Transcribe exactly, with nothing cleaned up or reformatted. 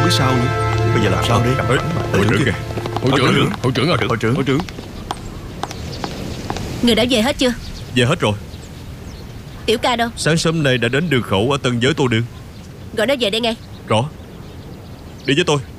phía sau nữa. Bây giờ làm sao đi? Hội trưởng kìa. Hội trưởng, hội trưởng à. Hội trưởng, hội trưởng. Người đã về hết chưa? Về hết rồi. Tiểu ca đâu? Sáng sớm nay đã đến đường khẩu ở Tân Giới Tô Đường. Gọi nó về đây ngay. Rõ. Đi với tôi.